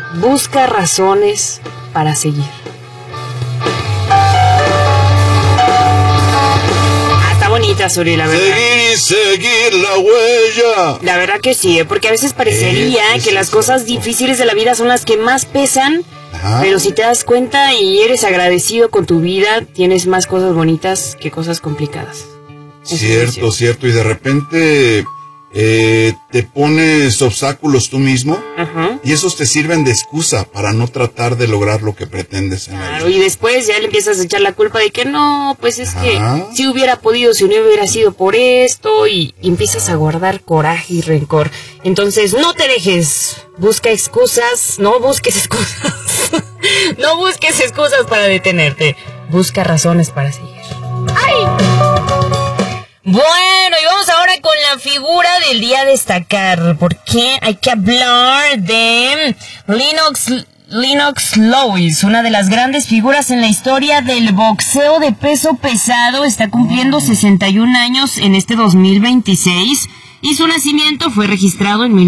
busca razones para seguir. Está bonita, Suri, la verdad. Seguir la huella. La verdad que sí, porque a veces parecería que las cosas difíciles de la vida son las que más pesan. Ajá. Pero si te das cuenta y eres agradecido con tu vida, tienes más cosas bonitas que cosas complicadas. Cierto. Y de repente te pones obstáculos tú mismo. Ajá. Y esos te sirven de excusa para no tratar de lograr lo que pretendes en la vida. Claro, y después ya le empiezas a echar la culpa de que no, pues es que si hubiera podido, si no hubiera sido por esto, y empiezas a guardar coraje y rencor. Entonces, no te dejes, busca excusas, no busques excusas. No busques excusas para detenerte, busca razones para seguir. ¡Ay! Bueno, y vamos ahora con la figura del día a destacar, porque hay que hablar de Lennox Lewis, una de las grandes figuras en la historia del boxeo de peso pesado. Está cumpliendo 61 años en este 2026 y su nacimiento fue registrado en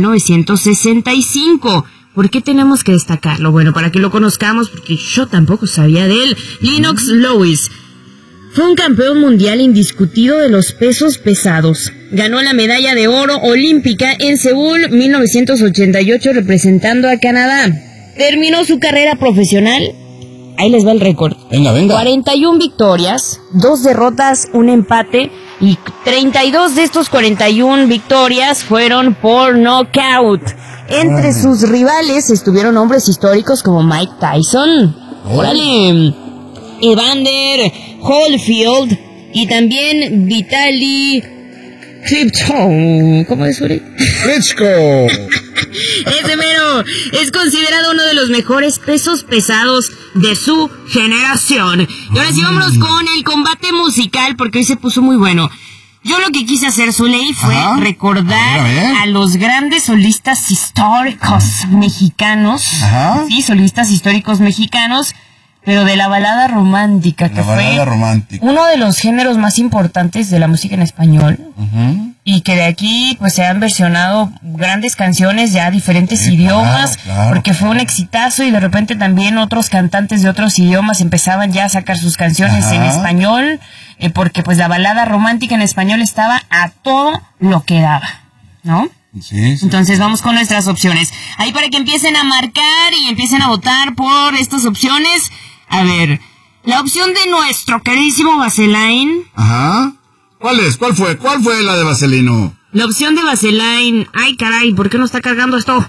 1965. ¿Por qué tenemos que destacarlo? Bueno, para que lo conozcamos, porque yo tampoco sabía de él. Lennox Lewis fue un campeón mundial indiscutido de los pesos pesados. Ganó la medalla de oro olímpica en Seúl 1988 representando a Canadá. Terminó su carrera profesional. Ahí les va el récord. Venga. 41 victorias, 2 derrotas, 1 empate. Y 32 de estos 41 victorias fueron por knockout. Entre sus rivales estuvieron hombres históricos como Mike Tyson. ¡Órale! Evander Holyfield y también Vitaly Klitschko. ¿Cómo es, Uri? Klitschko. Ese mero es considerado uno de los mejores pesos pesados de su generación. Y ahora sí, vámonos con el combate musical, porque hoy se puso muy bueno. Yo lo que quise hacer, Zuley, fue recordar a los grandes solistas históricos mexicanos. Sí, solistas históricos mexicanos, pero de la balada romántica, que fue uno de los géneros más importantes de la música en español. Y que de aquí pues se han versionado grandes canciones ya diferentes idiomas, porque fue un exitazo, y de repente también otros cantantes de otros idiomas empezaban ya a sacar sus canciones en español, porque pues la balada romántica en español estaba a todo lo que daba, ¿no? Sí. Entonces vamos con nuestras opciones. Ahí para que empiecen a marcar y empiecen a votar por estas opciones. A ver, la opción de nuestro queridísimo Vaseline. ¿Cuál es? ¿Cuál fue la de Vaselino? La opción de Vaseline. Ay, caray, ¿por qué no está cargando esto?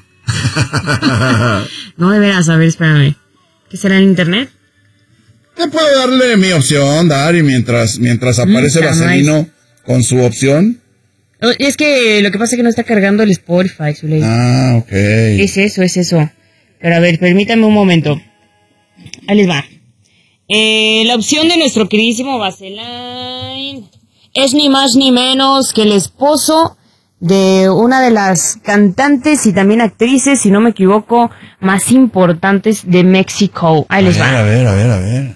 No, de veras, a ver, espérame. ¿Qué será en internet? Te puedo darle mi opción, Dari, mientras aparece Vaselino con su opción. Es que lo que pasa es que no está cargando el Spotify, Zuley. Ok. Es eso. Pero a ver, permítame un momento. Ahí les va. La opción de nuestro queridísimo Vaseline es ni más ni menos que el esposo de una de las cantantes y también actrices, si no me equivoco, más importantes de México. Ahí les va. A ver.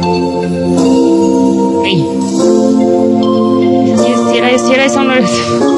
Si era eso, no es...